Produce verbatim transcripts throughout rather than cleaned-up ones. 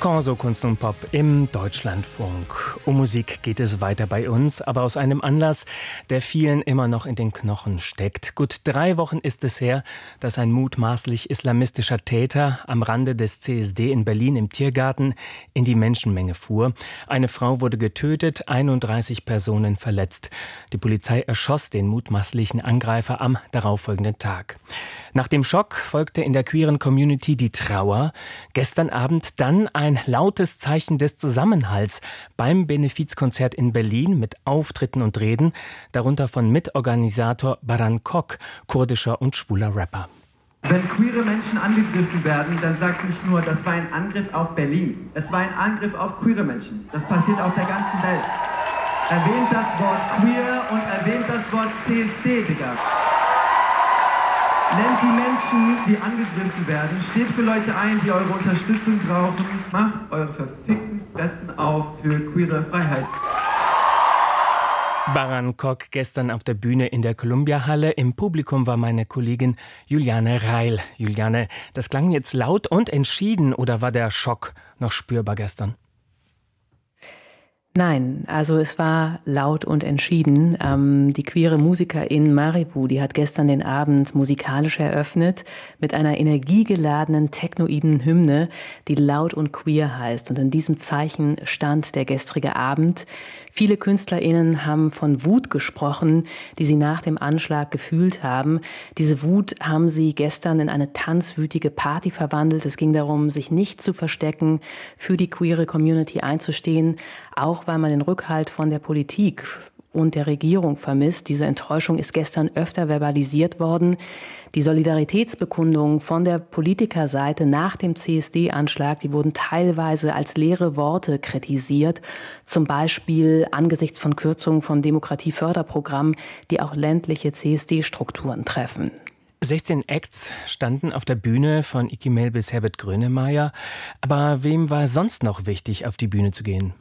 Corso Kunst und Pop im Deutschlandfunk. Um Musik geht es weiter bei uns, aber aus einem Anlass, der vielen immer noch in den Knochen steckt. Gut drei Wochen ist es her, dass ein mutmaßlich islamistischer Täter am Rande des C S D in Berlin im Tiergarten in die Menschenmenge fuhr. Eine Frau wurde getötet, einunddreißig Personen verletzt. Die Polizei erschoss den mutmaßlichen Angreifer am darauffolgenden Tag. Nach dem Schock folgte in der queeren Community die Trauer. Gestern Abend dann ein lautes Zeichen des Zusammenhalts beim Benefizkonzert in Berlin mit Auftritten und Reden, darunter von Mitorganisator Baran Kok, kurdischer und schwuler Rapper. Wenn queere Menschen angegriffen werden, dann sagt nicht nur, das war ein Angriff auf Berlin. Es war ein Angriff auf queere Menschen. Das passiert auf der ganzen Welt. Erwähnt das Wort queer und erwähnt das Wort C S D, Digga. Nennt die Menschen, die angegriffen werden, steht für Leute ein, die eure Unterstützung brauchen. Macht eure verfickten Fressen auf für queere Freiheit. Baran Kok gestern auf der Bühne in der Columbia-Halle. Im Publikum war meine Kollegin Juliane Reil. Juliane, das klang jetzt laut und entschieden, oder war der Schock noch spürbar gestern? Nein, also es war laut und entschieden. Ähm, die queere Musikerin Maribu, die hat gestern den Abend musikalisch eröffnet mit einer energiegeladenen, technoiden Hymne, die laut und queer heißt. Und in diesem Zeichen stand der gestrige Abend. Viele KünstlerInnen haben von Wut gesprochen, die sie nach dem Anschlag gefühlt haben. Diese Wut haben sie gestern in eine tanzwütige Party verwandelt. Es ging darum, sich nicht zu verstecken, für die queere Community einzustehen, auch weil man den Rückhalt von der Politik und der Regierung vermisst. Diese Enttäuschung ist gestern öfter verbalisiert worden. Die Solidaritätsbekundungen von der Politikerseite nach dem C S D-Anschlag, die wurden teilweise als leere Worte kritisiert. Zum Beispiel angesichts von Kürzungen von Demokratieförderprogrammen, die auch ländliche C S D-Strukturen treffen. sechzehn Acts standen auf der Bühne, von Iggy Mail bis Herbert Grönemeyer. Aber wem war sonst noch wichtig, auf die Bühne zu gehen?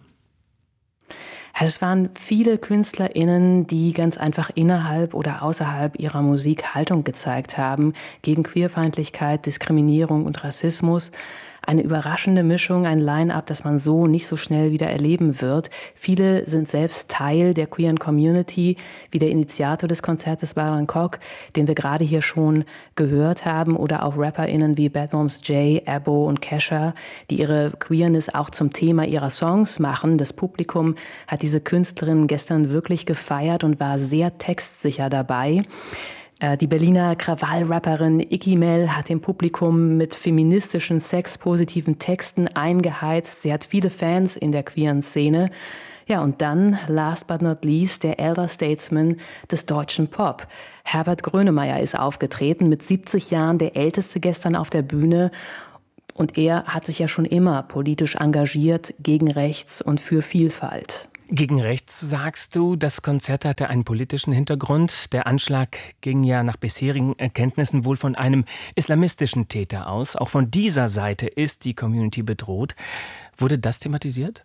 Es waren viele KünstlerInnen, die ganz einfach innerhalb oder außerhalb ihrer Musik Haltung gezeigt haben gegen Queerfeindlichkeit, Diskriminierung und Rassismus. Eine überraschende Mischung, ein Line-up, das man so nicht so schnell wieder erleben wird. Viele sind selbst Teil der queeren Community, wie der Initiator des Konzertes Baran Kok, den wir gerade hier schon gehört haben, oder auch RapperInnen wie Bad Moms J, Abo und Kesha, die ihre Queerness auch zum Thema ihrer Songs machen. Das Publikum hat diese Künstlerinnen gestern wirklich gefeiert und war sehr textsicher dabei. Die Berliner Krawall-Rapperin Iggy Mail hat dem Publikum mit feministischen, sexpositiven Texten eingeheizt. Sie hat viele Fans in der queeren Szene. Ja, und dann, last but not least, der Elder Statesman des deutschen Pop. Herbert Grönemeyer ist aufgetreten, mit siebzig Jahren der Älteste gestern auf der Bühne. Und er hat sich ja schon immer politisch engagiert, gegen Rechts und für Vielfalt. Gegen rechts, sagst du, das Konzert hatte einen politischen Hintergrund. Der Anschlag ging ja nach bisherigen Erkenntnissen wohl von einem islamistischen Täter aus. Auch von dieser Seite ist die Community bedroht. Wurde das thematisiert?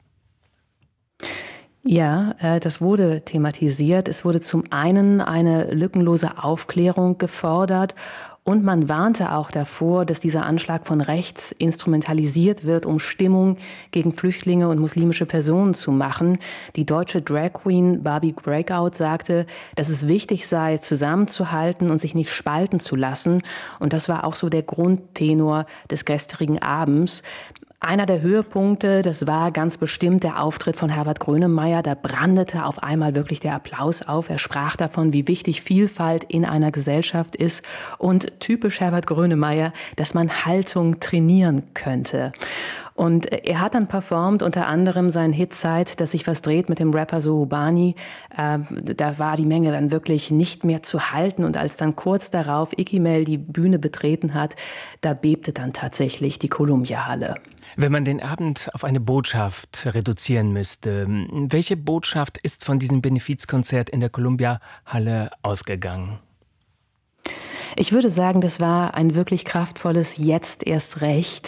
Ja, das wurde thematisiert. Es wurde zum einen eine lückenlose Aufklärung gefordert. Und man warnte auch davor, dass dieser Anschlag von rechts instrumentalisiert wird, um Stimmung gegen Flüchtlinge und muslimische Personen zu machen. Die deutsche Drag Queen Barbie Breakout sagte, dass es wichtig sei, zusammenzuhalten und sich nicht spalten zu lassen. Und das war auch so der Grundtenor des gestrigen Abends. Einer der Höhepunkte, das war ganz bestimmt der Auftritt von Herbert Grönemeyer. Da brandete auf einmal wirklich der Applaus auf. Er sprach davon, wie wichtig Vielfalt in einer Gesellschaft ist. Und typisch Herbert Grönemeyer, dass man Haltung trainieren könnte. Und er hat dann performt, unter anderem seinen Hit Zeit, dass sich was dreht mit dem Rapper Sohobani. Äh, da war die Menge dann wirklich nicht mehr zu halten. Und als dann kurz darauf Iggy Mail die Bühne betreten hat, da bebte dann tatsächlich die Columbia-Halle. Wenn man den Abend auf eine Botschaft reduzieren müsste, welche Botschaft ist von diesem Benefizkonzert in der Columbia-Halle ausgegangen? Ich würde sagen, das war ein wirklich kraftvolles Jetzt erst recht.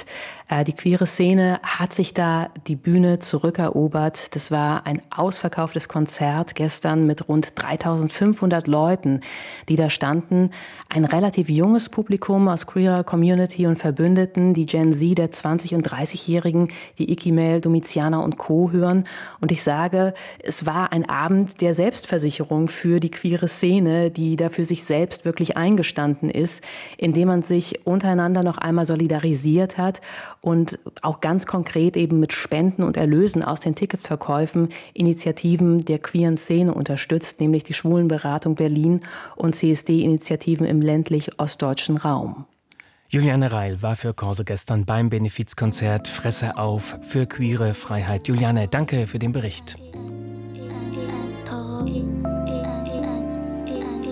Die queere Szene hat sich da die Bühne zurückerobert. Das war ein ausverkauftes Konzert gestern mit rund dreitausendfünfhundert Leuten, die da standen. Ein relativ junges Publikum aus queerer Community und Verbündeten, die Gen Z der zwanzig- und dreißigjährigen, die Ikimel, Domiziana und Co. hören. Und ich sage, es war ein Abend der Selbstversicherung für die queere Szene, die da für sich selbst wirklich eingestanden ist, indem man sich untereinander noch einmal solidarisiert hat und auch ganz konkret eben mit Spenden und Erlösen aus den Ticketverkäufen Initiativen der queeren Szene unterstützt, nämlich die Schwulenberatung Berlin und C S D-Initiativen im ländlich-ostdeutschen Raum. Juliane Reil war für Corso gestern beim Benefizkonzert Fresse auf für queere Freiheit. Juliane, danke für den Bericht.